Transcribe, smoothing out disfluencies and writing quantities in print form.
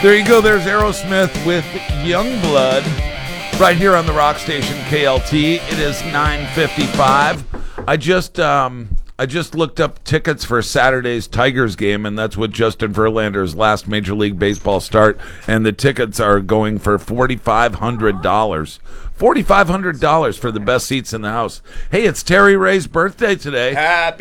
There you go. There's Aerosmith with Youngblood right here on the rock station KLT. It is 9:55. I just looked up tickets for Saturday's Tigers game, and that's with Justin Verlander's last Major League Baseball start, and the tickets are going for $4,500. $4,500 for the best seats in the house. Hey, it's Terry Ray's birthday today. Happy